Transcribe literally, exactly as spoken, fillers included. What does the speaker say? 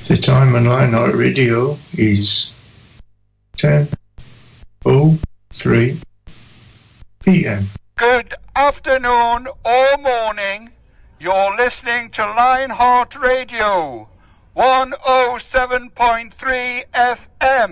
The time on Lionheart Radio is ten oh three p m. Good afternoon or morning. You're listening to Lionheart Radio, one oh seven point three F M.